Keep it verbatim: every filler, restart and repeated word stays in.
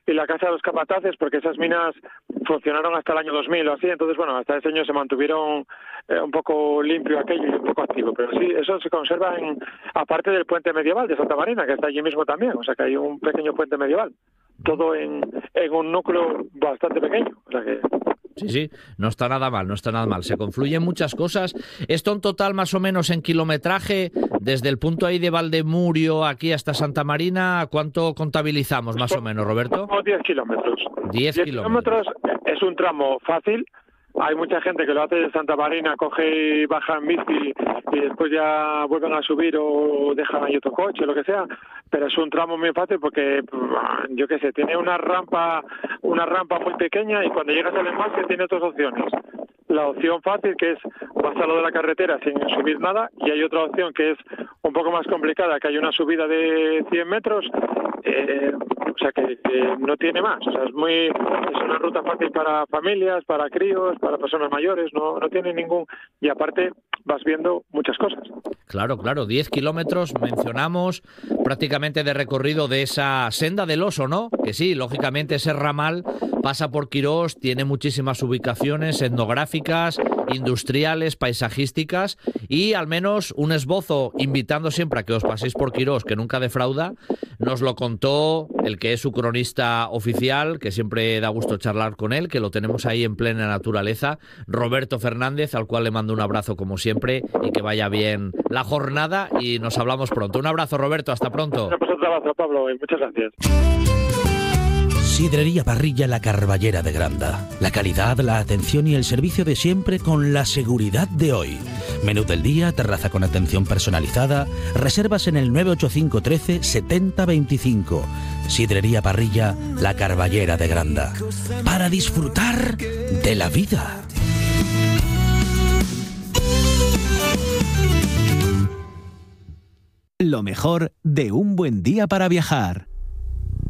y la Casa de los Capataces, porque esas minas funcionaron hasta el año dos mil o así, entonces bueno, hasta ese año se mantuvieron eh, un poco limpio aquello y un poco activo, pero sí, eso se conserva en, aparte del puente medieval de Santa Marina, que está allí mismo también, o sea que hay un pequeño puente medieval, todo en, en un núcleo bastante pequeño, o sea que... Sí, sí, no está nada mal, no está nada mal. Se confluyen muchas cosas. Esto en total, más o menos en kilometraje, desde el punto ahí de Valdemurio aquí hasta Santa Marina, ¿cuánto contabilizamos más o menos, Roberto? diez kilómetros. diez kilómetros. Es un tramo fácil. Hay mucha gente que lo hace de Santa Marina, coge y baja en bici y después ya vuelven a subir o dejan ahí otro coche, lo que sea, pero es un tramo muy fácil porque, yo qué sé, tiene una rampa una rampa muy pequeña y cuando llegas al embalse tiene dos opciones. La opción fácil, que es pasarlo de la carretera sin subir nada, y hay otra opción que es un poco más complicada, que hay una subida de cien metros, eh, o sea que, que no tiene más, o sea, es muy es una ruta fácil para familias, para críos, para personas mayores, no, no tiene ningún, y aparte vas viendo muchas cosas. Claro, claro, diez kilómetros mencionamos prácticamente de recorrido de esa senda del oso, ¿no? Que sí, lógicamente ese ramal pasa por Quirós, tiene muchísimas ubicaciones etnográficas, industriales, paisajísticas y al menos un esbozo invitando siempre a que os paséis por Quirós, que nunca defrauda. Nos lo contó el que es su cronista oficial, que siempre da gusto charlar con él, que lo tenemos ahí en plena naturaleza, Roberto Fernández, al cual le mando un abrazo como siempre y que vaya bien la jornada y nos hablamos pronto. Un abrazo, Roberto, hasta pronto. Pues un abrazo, Pablo, y muchas gracias. Sidrería Parrilla La Carballera de Granda. La calidad, la atención y el servicio de siempre con la seguridad de hoy. Menú del día, terraza con atención personalizada. Reservas en el nueve ocho cinco trece setenta veinticinco. Sidrería Parrilla La Carballera de Granda. Para disfrutar de la vida. Lo mejor de un buen día para viajar.